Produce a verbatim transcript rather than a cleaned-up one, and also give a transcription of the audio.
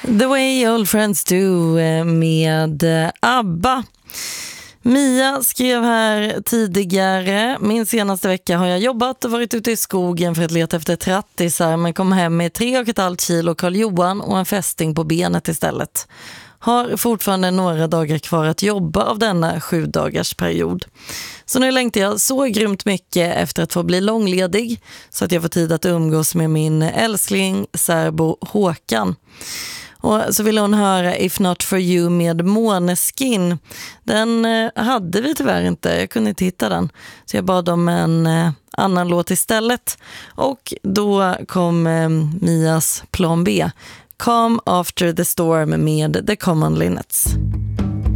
The Way Old Friends Do med ABBA. Mia skrev här tidigare: min senaste vecka har jag jobbat och varit ute i skogen för att leta efter trattisar, men kom hem med tre och ett halvt kilo Karl Johan och en fästing på benet istället. Har fortfarande några dagar kvar att jobba av denna sju dagars period. Så nu längtar jag så grymt mycket efter att få bli långledig så att jag får tid att umgås med min älskling särbo Håkan. Och så vill hon höra If Not For You med Måneskin. Den eh, hade vi tyvärr inte, jag kunde inte hitta den. Så jag bad om en eh, annan låt istället. Och då kom eh, Mias plan B, Calm After the Storm med The Common Linnets.